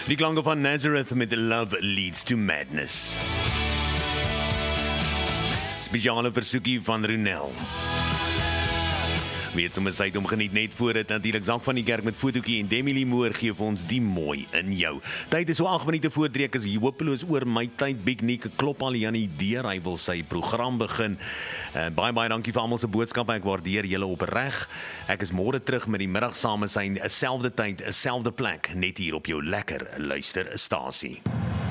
Die klanke van Nazareth met Love Leads to Madness. Spesiale versoekie van Ronel. Weet sommer sy het hom geniet net voor dit natuurlik Zak van die Kerk met fotootjie en Demi Lee Moore gee vir ons die mooi in jou. Tyd is so 8 minute voor 3, ek is hopeloos oor my tyd. Big Nick klop al hier aan die deur, hy wil sy program begin. Baie dankie vir almal se boodskappe, ek waardeer julle opreg. Ek is môre terug met die middagsamesyn, 'n selfde tyd, 'n selfde plek, net hier op jou lekker luisterstasie.